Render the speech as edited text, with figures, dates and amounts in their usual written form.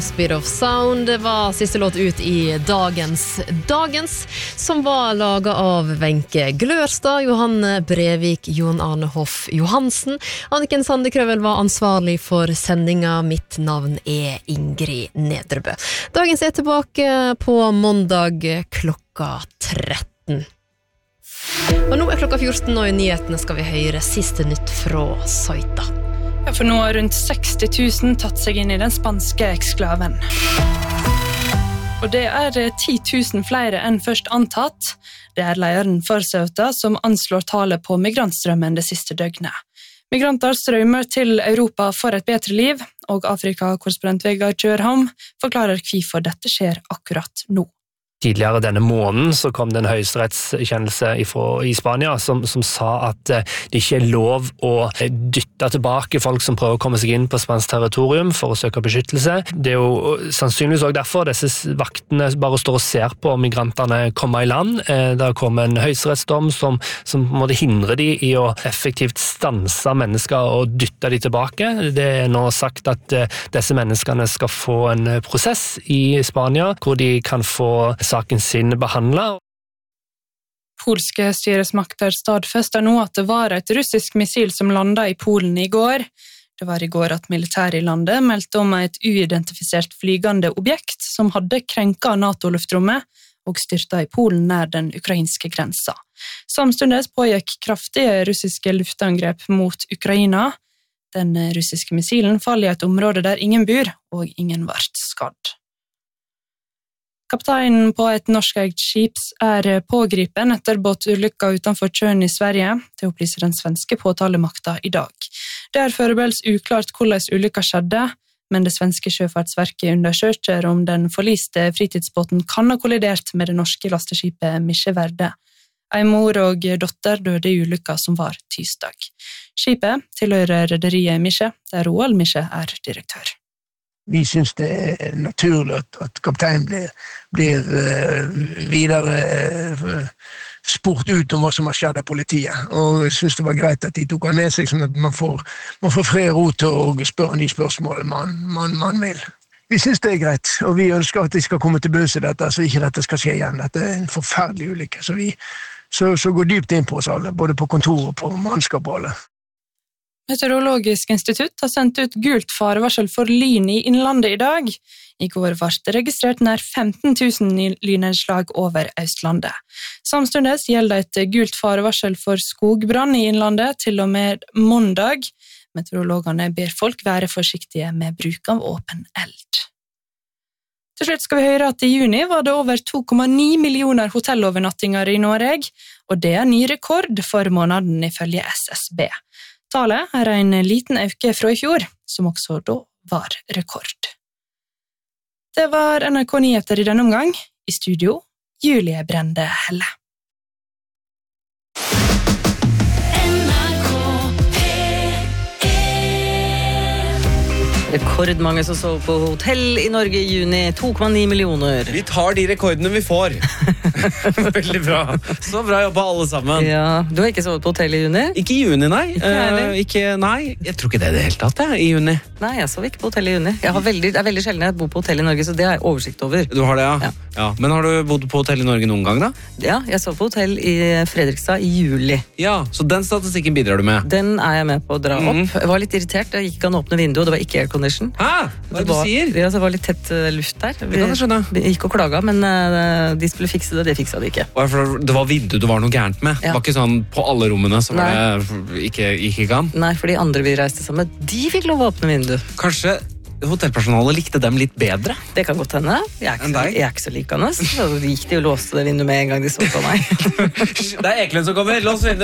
Speed of Sound, det var siste låt ut i Dagens, som var laget av Wenche Glørstad, Johanne Brevik, Jon Arne Hoff Johansen. Anniken Sandekrøvel var ansvarlig for sendinga. Mitt navn er Ingrid Nedrebø. Dagens er tilbake på mandag klokka 13. Og nå er klokka 14, og i nyhetene skal vi høre siste nytt fra Ceuta. Ja, for nå har rundt 60 000 tatt seg inn i den spanske eksklaven. Og det er 10 000 flere enn først antatt. Det er lederen for Ceuta som anslår tallet på migrantstrømmen det siste døgnet. Migranter strømmer til Europa for et bedre liv, og Afrika-korrespondent Vegard Kjørholm forklarer hvorfor dette skjer akkurat nå. Tidligere denne måneden så kom det en høyesterettskjennelse i Spania som sa at det ikke er lov å dytte tilbake folk som prøver å komme seg inn på spansk territorium for å søke beskyttelse. Det er jo sannsynligvis også derfor disse vaktene bare står og ser på om migrantene kommer i land. Det kom en høyesterettsdom som måtte hindre de i å effektivt stanse mennesker og dytte de tilbake. Det er nå sagt at disse menneskene skal få en prosess i Spania hvor de kan få saken sin behandlet. Polske styresmakter stadfester nå at det var et russisk missil som landet i Polen i går. Det var i går at militæret i landet meldte om et uidentifisert flygende objekt som hadde krenket NATO-luftrommet og styrtet i Polen nær den ukrainske grensa. Samtidig pågikk kraftige russiske luftangrep mot Ukraina. Den russiske missilen fall i et område der ingen bor, og ingen ble skadd. Kapteinen på et norskeid skip er pågripen etter båtulykka utenfor Tjørn i Sverige, det opplyser den svenske påtalemakta i dag. Det er foreløpig uklart hvordan ulykka skjedde, men det svenske sjøfartsverket undersøker om den forliste fritidsbåten kan ha kollidert med det norske lasteskipet Misje Verde. En mor og dotter døde i ulykka som var tirsdag. Skipet tilhører rederiet Misje, der Roald Misje er direktør. Vi synes det er naturlig at kapteinen blir videre spurt ut om hva som har skjedd av politiet, og jeg synes det var greit at de tok han med seg, sånn at man får fred ro til å spørre de spørsmålene man vil. Vi synes det er greit, og vi ønsker at de skal komme til bunns i dette, så ikke dette skal skje igjen. Dette er en forferdelig ulykke, så vi går dypt inn på oss alle, både på kontor og på mannskap og alle. Meteorologisk institutt har sendt ut gult farevarsel for lyn i innlandet i dag. I går var det registrert nær 15 000 lynnedslag over Østlandet. Samtidig gjelder et gult farevarsel for skogbrann i innlandet til og med mandag. Meteorologene ber folk være forsiktige med bruk av åpen eld. Til slutt skal vi høre at i juni var det over 2,9 millioner hotellovernattinger i Norge, og det er ny rekord for måneden ifølge SSB. Tallet er en liten øke fra i fjor, som også da var rekord. Det var NRK Nyheter i denne omgang. I studio, Julie Brende Helle. Rekordmange som så på hotell i Norge i juni, 2,9 millioner. Vi tar de rekordene vi får. Veldig bra. Så bra jobba alle sammen. Ja, du har ikke sovet på hotell i juni? Ikke i juni, nei. Nei, jeg tror ikke det er det helt tatt, i juni. Nei, jeg sov ikke på hotell i juni. Det er veldig sjelden jeg bor på hotell i Norge, så det har jeg oversikt over. Du har det, ja? Ja. Men har du bodd på hotell i Norge noen gang, da? Ja, jeg sov på hotell i Fredrikstad i juli. Ja, så den statistikken bidrar du med? Den er jeg med på å dra opp. Jeg var litt irritert, jeg gikk ikke an å åpne vinduet, det var ikke aircondition. Hæ? Hva er det du sier? Ja, det var litt tett luft der. Det kan jeg skjønne. Vi gikk og klaga, men de skulle fikse det fiksa de ikke. Det var vinduet du var noe gærent med? Det var ikke sånn på alle rommene, så var det ikke an? Nei, for de andre vi reiste sammen, de fikk lov å åpne vinduet. Kanskje hotellpersonalet likte dem litt bedre? Det kan godt hende. Jeg er ikke så likende. Så gikk de og låste det vinduet med en gang de så på meg. Det er Eklund som kommer. Lås vinduet!